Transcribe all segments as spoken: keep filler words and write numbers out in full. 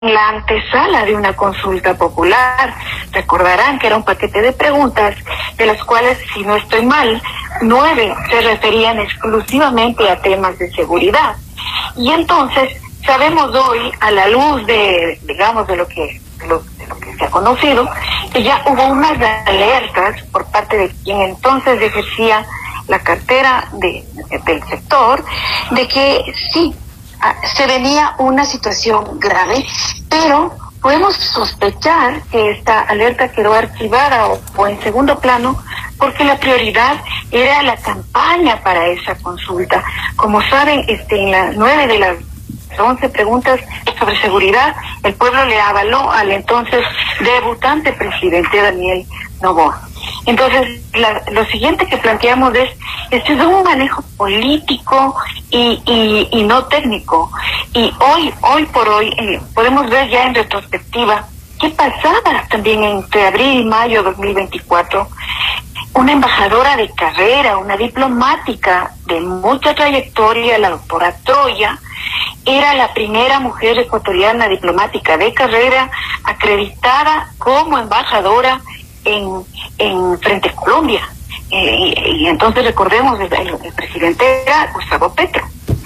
la antesala de una consulta popular. Recordarán que era un paquete de preguntas, de las cuales, si no estoy mal, nueve se referían exclusivamente a temas de seguridad. Y entonces, sabemos hoy, a la luz de, digamos, de lo que, de lo, de lo que se ha conocido, que ya hubo unas alertas por parte de quien entonces ejercía la cartera de, del sector, de que sí, se venía una situación grave, pero podemos sospechar que esta alerta quedó archivada o, o en segundo plano porque la prioridad era la campaña para esa consulta. Como saben, este, en las nueve de las once preguntas sobre seguridad, el pueblo le avaló al entonces debutante presidente Daniel Noboa. Entonces, la, lo siguiente que planteamos es, este es un manejo político y, y, y no técnico. Y hoy, hoy por hoy, eh, podemos ver ya en retrospectiva qué pasaba también entre abril y mayo de dos mil veinticuatro. Una embajadora de carrera, una diplomática de mucha trayectoria, la doctora Troya, era la primera mujer ecuatoriana diplomática de carrera acreditada como embajadora en, en frente a Colombia. Eh, y, y entonces recordemos, el, el presidente era Gustavo Petro.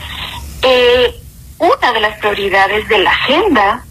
Eh, una de las prioridades de la agenda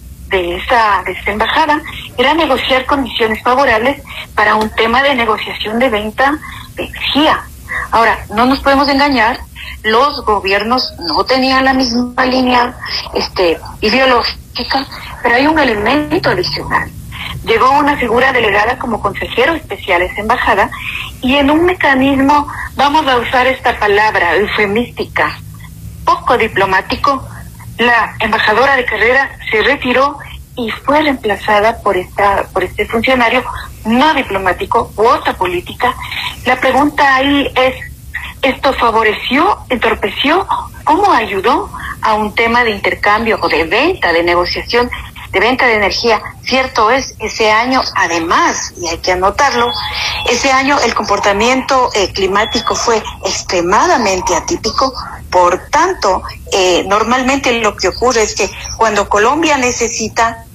de esa, de esa embajada era negociar condiciones favorables para un tema de negociación de venta de energía. Ahora, no nos podemos engañar, los gobiernos no tenían la misma línea este, ideológica, pero hay un elemento adicional. Llegó una figura delegada como consejero especial a esa embajada y en un mecanismo, vamos a usar esta palabra eufemística, poco diplomático, la embajadora de carrera se retiró y fue reemplazada por esta por este funcionario no diplomático u otra política. La pregunta ahí es, ¿esto favoreció, entorpeció, cómo ayudó a un tema de intercambio o de venta, de negociación, de venta de energía? Cierto es, ese año además, y hay que anotarlo, ese año el comportamiento eh, climático fue extremadamente atípico. Por tanto, eh, normalmente lo que ocurre es que cuando Colombia necesita,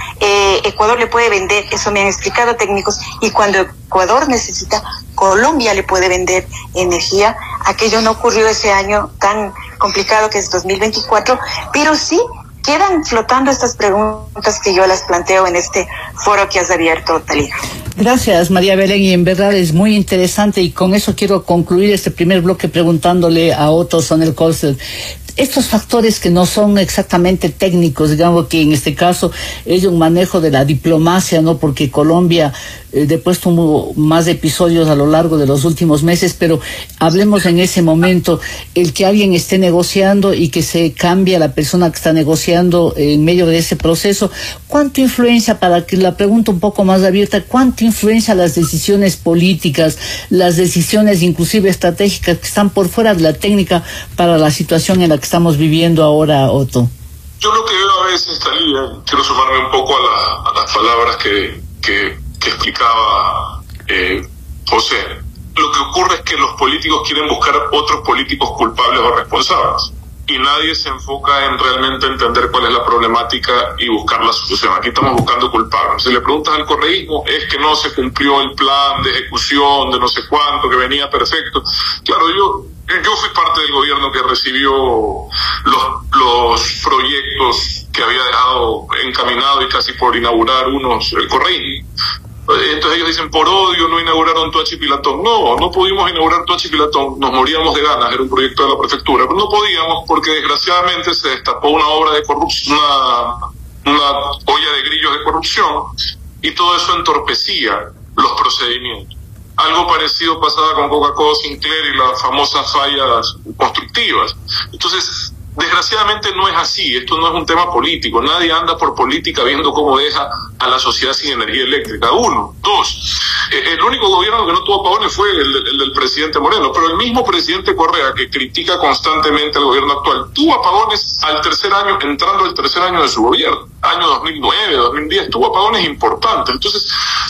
eh, Ecuador le puede vender, eso me han explicado técnicos, y cuando Ecuador necesita, Colombia le puede vender energía. Aquello no ocurrió ese año tan complicado que es dos mil veinticuatro, pero sí quedan flotando estas preguntas que yo las planteo en este foro que has abierto, Talía. Gracias, María Belén, y en verdad es muy interesante, y con eso quiero concluir este primer bloque preguntándole a Otto Sonnel-Cossel. Estos factores que no son exactamente técnicos, digamos que en este caso es un manejo de la diplomacia, ¿no? Porque Colombia eh, después tuvo más episodios a lo largo de los últimos meses, pero hablemos en ese momento, el que alguien esté negociando y que se cambie a la persona que está negociando en medio de ese proceso, ¿cuánto influencia, para que la pregunta un poco más abierta, cuánto influencia las decisiones políticas, las decisiones inclusive estratégicas que están por fuera de la técnica para la situación en la que estamos viviendo ahora, Otto? Yo lo que veo a veces, Talía, quiero sumarme un poco a, la, a las palabras que, que, que explicaba eh, José. Lo que ocurre es que los políticos quieren buscar otros políticos culpables o responsables, y nadie se enfoca en realmente entender cuál es la problemática y buscar la solución. Aquí estamos buscando culpables. Si le preguntas al correísmo, es que no se cumplió el plan de ejecución de no sé cuánto, que venía perfecto. Claro, yo yo fui parte del gobierno que recibió los, los proyectos que había dejado encaminado y casi por inaugurar unos el correísmo. Entonces ellos dicen, por odio no inauguraron Toachi Pilatón. No, no pudimos inaugurar Toachi Pilatón, nos moríamos de ganas, era un proyecto de la prefectura, pero no podíamos porque desgraciadamente se destapó una obra de corrupción, una, una olla de grillos de corrupción, y todo eso entorpecía los procedimientos. Algo parecido pasaba con Coca-Cola Sinclair y las famosas fallas constructivas. Entonces, desgraciadamente no es así, esto no es un tema político, nadie anda por política viendo cómo deja a la sociedad sin energía eléctrica. Uno, dos, eh, el único gobierno que no tuvo apagones fue el, el, el del presidente Moreno, pero el mismo presidente Correa, que critica constantemente al gobierno actual, tuvo apagones al tercer año, entrando el tercer año de su gobierno, año dos mil nueve, dos mil diez, tuvo apagones importantes. Entonces,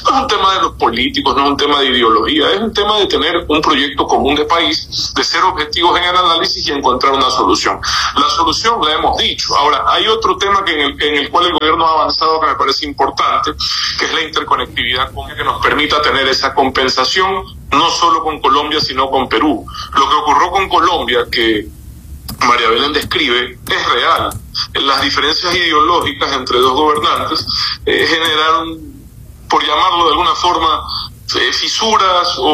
No es un tema de los políticos, no es un tema de ideología, es un tema de tener un proyecto común de país, de ser objetivos en el análisis y encontrar una solución. La solución la hemos dicho. Ahora, hay otro tema que en el, en el cual el gobierno ha avanzado que me parece importante, que es la interconectividad que nos permita tener esa compensación, no solo con Colombia, sino con Perú. Lo que ocurrió con Colombia, que María Belén describe, es real. Las diferencias ideológicas entre dos gobernantes eh, generaron, por llamarlo de alguna forma, eh, fisuras o,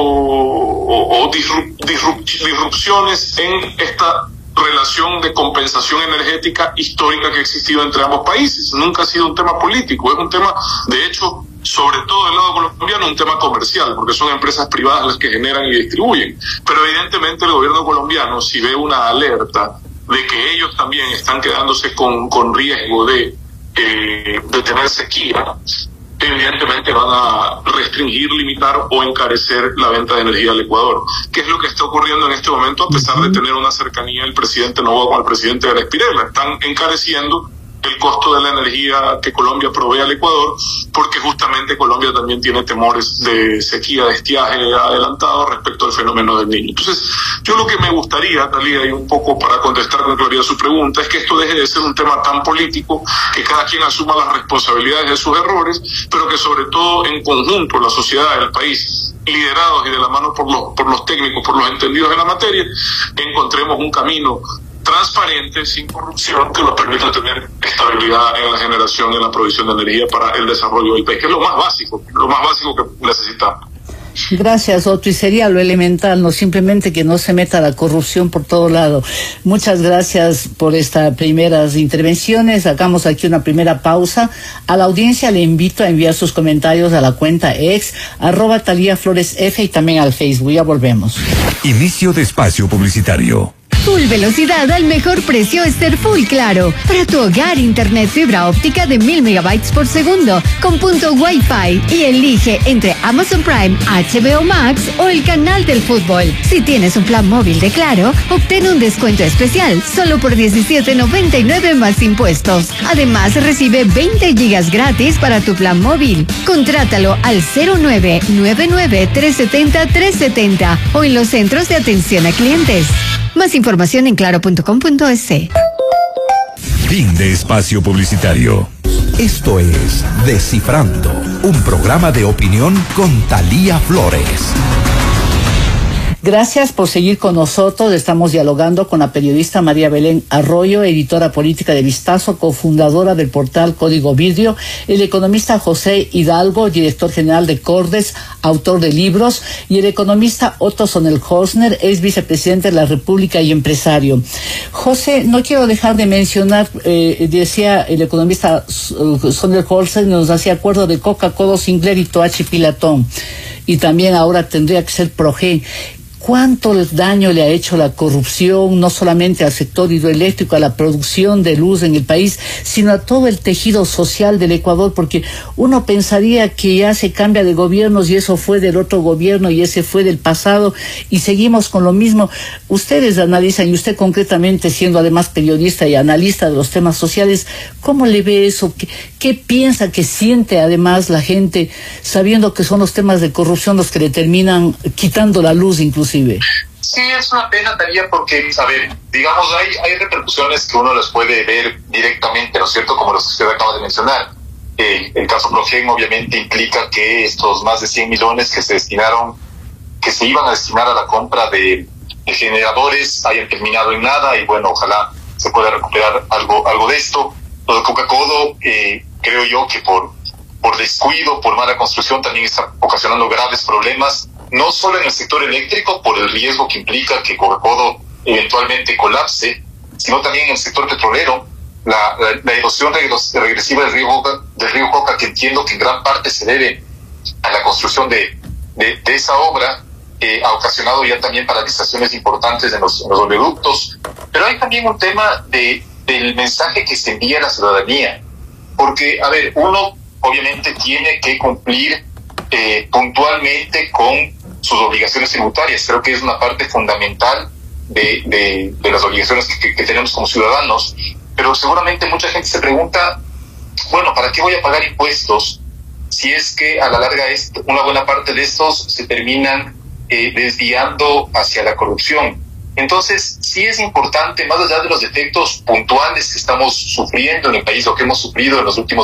o, o disrup, disrup, disrupciones en esta relación de compensación energética histórica que ha existido entre ambos países. Nunca ha sido un tema político, es un tema, de hecho, sobre todo del lado colombiano, un tema comercial, porque son empresas privadas las que generan y distribuyen. Pero evidentemente el gobierno colombiano, si ve una alerta de que ellos también están quedándose con, con riesgo de, eh, de tener sequía, evidentemente van a restringir, limitar o encarecer la venta de energía al Ecuador. ¿Qué es lo que está ocurriendo en este momento a pesar de tener una cercanía el presidente Noboa con el presidente Álvarez Pirela? Están encareciendo el costo de la energía que Colombia provee al Ecuador, porque justamente Colombia también tiene temores de sequía, de estiaje adelantado respecto al fenómeno del Niño. Entonces, yo lo que me gustaría, Talía, y un poco para contestar con claridad su pregunta, es que esto deje de ser un tema tan político, que cada quien asuma las responsabilidades de sus errores, pero que sobre todo en conjunto la sociedad, el país, liderados y de la mano por los, por los técnicos, por los entendidos en la materia, encontremos un camino transparente, sin corrupción, que nos permita tener estabilidad en la generación y en la provisión de energía para el desarrollo del país, que es lo más básico, lo más básico que necesitamos. Gracias, Otto, y sería lo elemental, no simplemente que no se meta la corrupción por todo lado. Muchas gracias por estas primeras intervenciones. Hagamos aquí una primera pausa. A la audiencia le invito a enviar sus comentarios a la cuenta ex, arroba Talía Flores F, y también al Facebook. Ya volvemos. Inicio de espacio publicitario. Full velocidad al mejor precio es ser Full Claro. Para tu hogar, internet fibra óptica de mil megabytes por segundo con punto Wi-Fi, y elige entre Amazon Prime, H B O Max o el canal del fútbol. Si tienes un plan móvil de Claro, obtén un descuento especial solo por diecisiete noventa y nueve más impuestos. Además, recibe veinte gigas gratis para tu plan móvil. Contrátalo al cero nueve nueve nueve, tres siete cero, tres siete cero o en los centros de atención a clientes. Más información en claro punto com punto es. Fin de espacio publicitario. Esto es Descifrando, un programa de opinión con Talía Flores. Gracias por seguir con nosotros. Estamos dialogando con la periodista María Belén Arroyo, editora política de Vistazo, cofundadora del portal Código Vidrio, el economista José Hidalgo, director general de Cordes, autor de libros, y el economista Otto Sonnenholzner, ex vicepresidente de la República y empresario. José, no quiero dejar de mencionar, eh, decía el economista Sonnenholzner, nos hacía acuerdo de Coca-Cola, Sinclair y Toachi Pilatón, y también ahora tendría que ser Progen. ¿Cuánto daño le ha hecho la corrupción, no solamente al sector hidroeléctrico, a la producción de luz en el país, sino a todo el tejido social del Ecuador? Porque uno pensaría que ya se cambia de gobiernos y eso fue del otro gobierno y ese fue del pasado y seguimos con lo mismo. Ustedes analizan, y usted concretamente, siendo además periodista y analista de los temas sociales, ¿cómo le ve eso? ¿Qué, qué piensa, que siente además la gente, sabiendo que son los temas de corrupción los que le terminan quitando la luz inclusive? Sí, es una pena, Talía, porque, a ver, digamos, hay, hay repercusiones que uno las puede ver directamente, ¿no es cierto?, como los que usted acaba de mencionar. Eh, el caso Progen obviamente implica que estos más de cien millones que se destinaron, que se iban a destinar a la compra de, de generadores, hayan terminado en nada, y bueno, ojalá se pueda recuperar algo, algo de esto. Lo de Coca-Cola, eh, creo yo que por, por descuido, por mala construcción, también está ocasionando graves problemas, no solo en el sector eléctrico, por el riesgo que implica que Coca-Cola eventualmente colapse, sino también en el sector petrolero. La, la, la erosión regresiva del río, del río Coca, que entiendo que en gran parte se debe a la construcción de, de, de esa obra, eh, ha ocasionado ya también paralizaciones importantes en los, en los oleoductos. Pero hay también un tema de, del mensaje que se envía a la ciudadanía, porque, a ver, uno obviamente tiene que cumplir eh, puntualmente con sus obligaciones tributarias. Creo que es una parte fundamental de, de, de las obligaciones que, que tenemos como ciudadanos, pero seguramente mucha gente se pregunta, bueno, ¿para qué voy a pagar impuestos si es que a la larga es, una buena parte de estos se terminan eh, desviando hacia la corrupción. Entonces, sí es importante, más allá de los efectos puntuales que estamos sufriendo en el país o que hemos sufrido en los últimos